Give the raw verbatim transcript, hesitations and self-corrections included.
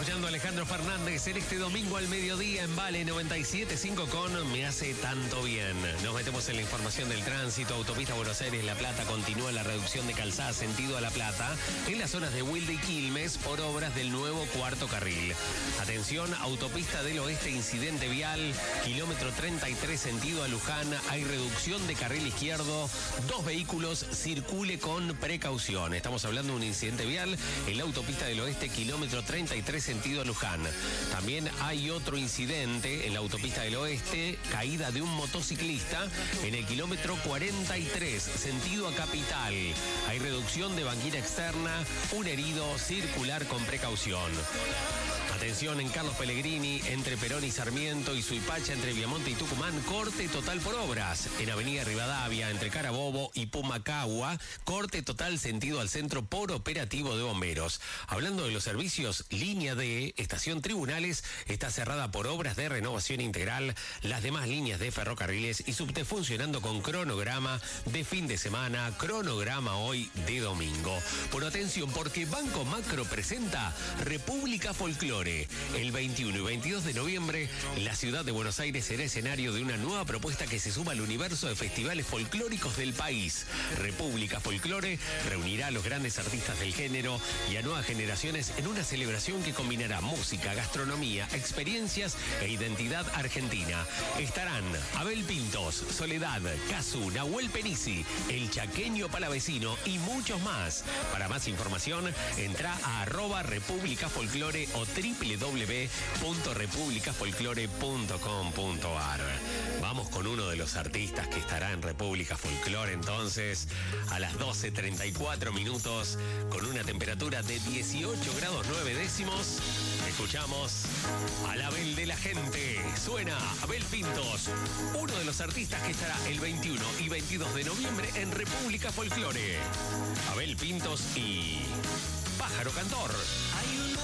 apoyando a Alejandro Fernández en este domingo al mediodía en Vale noventa y siete punto cinco con Me Hace Tanto Bien. Nos metemos en la información del tránsito. Autopista Buenos Aires-La Plata continúa la reducción de calzada sentido a La Plata en las zonas de Wilde y Quilmes por obras del nuevo cuarto carril. Atención, Autopista del Oeste, incidente vial, kilómetro treinta y tres sentido a Luján. Hay reducción de carril izquierdo. Dos vehículos, circule con precaución. Estamos hablando de un incidente vial en la Autopista del Oeste, kilómetro treinta y tres sentido a Luján. También hay otro incidente en la Autopista del Oeste, caída de un motociclista en el kilómetro cuarenta y tres sentido a Capital. Hay reducción de banquina externa, un herido, circular con precaución. Atención, en Carlos Pellegrini, entre Perón y Sarmiento y Suipacha, entre Viamonte y Tucumán, corte total por obras. En Avenida Rivadavia, entre Carabobo y Pumacagua, corte total sentido al centro por operativo de bomberos. Hablando de los servicios, línea D, estación Tribunales, está cerrada por obras de renovación integral. Las demás líneas de ferrocarriles y subte funcionando con cronograma de fin de semana, cronograma hoy de domingo. Pero atención, porque Banco Macro presenta República Folclore. El veintiuno y veintidós de noviembre, la ciudad de Buenos Aires será escenario de una nueva propuesta que se suma al universo de festivales folclóricos del país. República Folclore reunirá a los grandes artistas del género y a nuevas generaciones en una celebración que combinará música, gastronomía, experiencias e identidad argentina. Estarán Abel Pintos, Soledad, Cazzu, Nahuel Penisi, El Chaqueño Palavecino y muchos más. Para más información, entra a arroba República Folclore o w w w punto república folclore punto com punto a r. Vamos con uno de los artistas que estará en República Folclore entonces a las doce treinta y cuatro minutos con una temperatura de dieciocho grados nueve décimos. Escuchamos al Abel de la gente. Suena Abel Pintos, uno de los artistas que estará el veintiuno y veintidós de noviembre en República Folclore. Abel Pintos y Pájaro Cantor. Hay un